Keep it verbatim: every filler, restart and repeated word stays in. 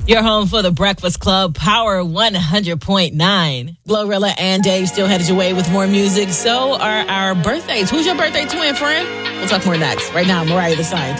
You're home for the Breakfast Club, Power one hundred point nine. Glorilla and Dave still headed your way with more music. So are our birthdays. Who's your birthday twin, friend? We'll talk more next. Right now, Mariah the Scientist.